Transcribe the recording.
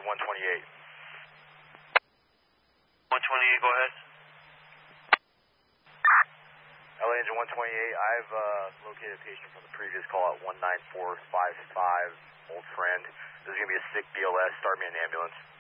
128. 128, go ahead. LA Engine 128, I've located a patient from the previous call at 19455, old friend. This is going to be a sick BLS. Start me an ambulance.